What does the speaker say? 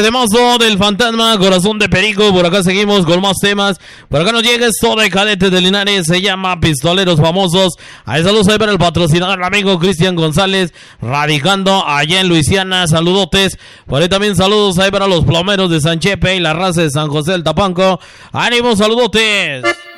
Temazo del Fantasma, Corazón de Perico. Por acá seguimos con más temas. Por acá nos llega esto de Cadetes de Linares. Se llama Pistoleros Famosos. Ahí saludos ahí para el patrocinador, el amigo Cristian González, radicando allá en Luisiana. Saludotes. Por ahí también saludos ahí para los plomeros de San Chepe y la raza de San José del Tapanco. ¡Ánimo, saludotes!